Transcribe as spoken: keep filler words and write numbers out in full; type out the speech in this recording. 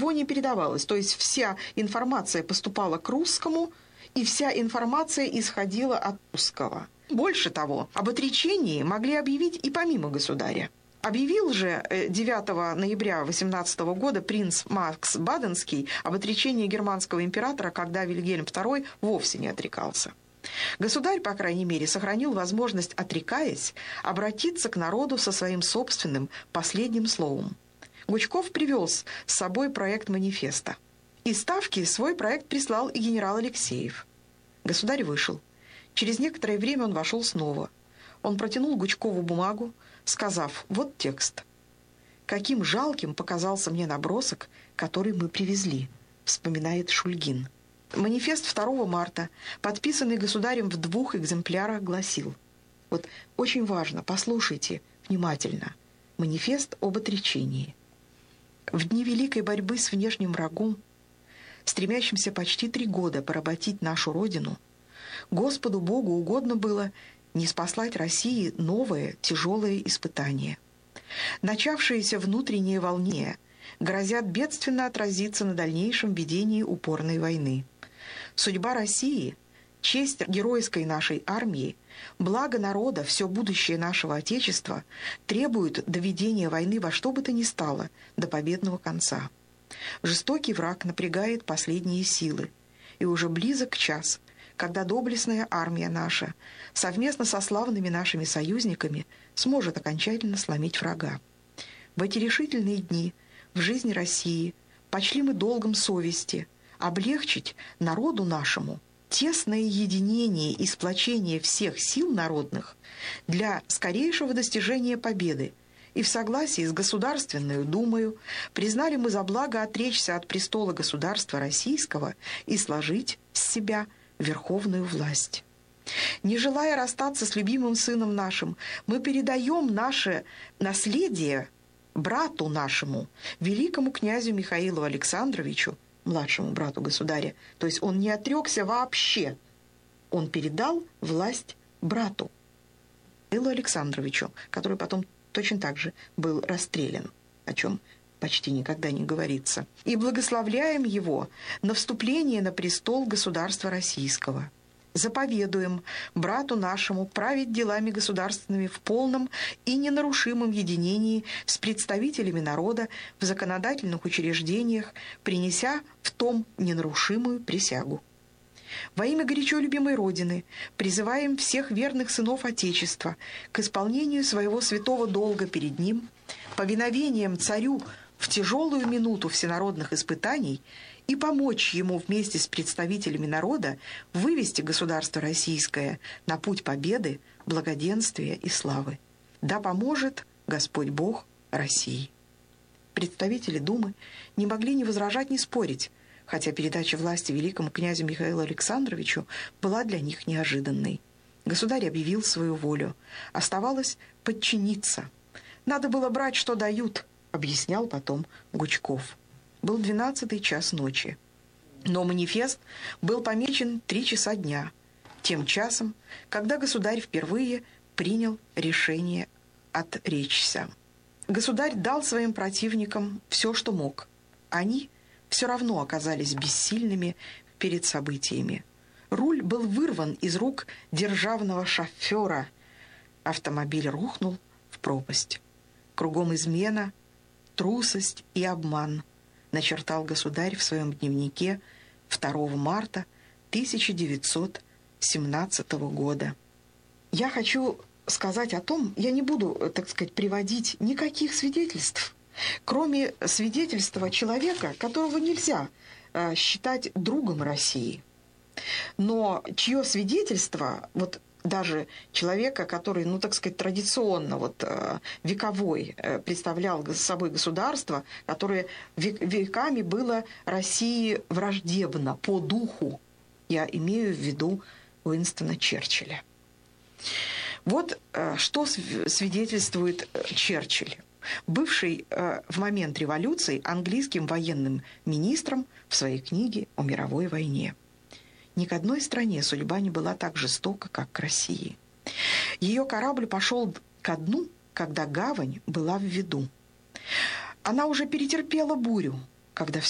ничего не передавалось. То есть вся информация поступала к русскому, и вся информация исходила от русского. Больше того, об отречении могли объявить и помимо государя. Объявил же девятого ноября восемнадцатого года принц Макс Баденский об отречении германского императора, когда Вильгельм второй вовсе не отрекался. Государь, по крайней мере, сохранил возможность, отрекаясь, обратиться к народу со своим собственным последним словом. Гучков привел с собой проект манифеста. Из Ставки свой проект прислал и генерал Алексеев. Государь вышел. Через некоторое время он вошел снова. Он протянул Гучкову бумагу, сказав: «Вот текст». «Каким жалким показался мне набросок, который мы привезли», — вспоминает Шульгин. Манифест второго марта, подписанный государем в двух экземплярах, гласил: вот очень важно, послушайте внимательно. Манифест об отречении. В дни великой борьбы с внешним врагом, стремящимся почти три года поработить нашу Родину, Господу Богу угодно было ниспослать России новое тяжелое испытание. Начавшиеся внутренние волнения грозят бедственно отразиться на дальнейшем ведении упорной войны. Судьба России, честь геройской нашей армии, благо народа, все будущее нашего Отечества требуют доведения войны во что бы то ни стало до победного конца. Жестокий враг напрягает последние силы, и уже близок час, когда доблестная армия наша совместно со славными нашими союзниками сможет окончательно сломить врага. В эти решительные дни в жизни России почли мы долгом совести облегчить народу нашему тесное единение и сплочение всех сил народных для скорейшего достижения победы, и в согласии с Государственной Думою признали мы за благо отречься от престола государства российского и сложить с себя верховную власть. Не желая расстаться с любимым сыном нашим, мы передаем наше наследие брату нашему, великому князю Михаилу Александровичу, младшему брату государя. То есть он не отрекся вообще. Он передал власть брату Михаилу Александровичу, который потом точно так же был расстрелян, о чем почти никогда не говорится. И благословляем его на вступление на престол государства российского. Заповедуем брату нашему править делами государственными в полном и ненарушимом единении с представителями народа в законодательных учреждениях, принеся в том ненарушимую присягу. Во имя горячо любимой Родины призываем всех верных сынов Отечества к исполнению своего святого долга перед ним, повиновением царю в тяжелую минуту всенародных испытаний и помочь ему вместе с представителями народа вывести государство российское на путь победы, благоденствия и славы. Да поможет Господь Бог России. Представители Думы не могли ни возражать, ни спорить, хотя передача власти великому князю Михаилу Александровичу была для них неожиданной. Государь объявил свою волю. Оставалось подчиниться. «Надо было брать, что дают», — объяснял потом Гучков. Был двенадцатый час ночи. Но манифест был помечен три часа дня, тем часом, когда государь впервые принял решение отречься. Государь дал своим противникам все, что мог. Они все равно оказались бессильными перед событиями. Руль был вырван из рук державного шофера. Автомобиль рухнул в пропасть. Кругом измена, трусость и обман, начертал государь в своем дневнике второго марта тысяча девятьсот семнадцатого года. Я хочу сказать о том, я не буду, так сказать, приводить никаких свидетельств, кроме свидетельства человека, которого нельзя э, считать другом России, но чье свидетельство, вот даже человека, который, ну, так сказать, традиционно, вот, вековой, представлял собой государство, которое веками было России враждебно по духу. Я имею в виду Уинстона Черчилля. Вот что свидетельствует Черчилль, бывший в момент революции английским военным министром в своей книге о мировой войне. Ни к одной стране судьба не была так жестока, как к России. Ее корабль пошел ко дну, когда гавань была в виду. Она уже перетерпела бурю, когда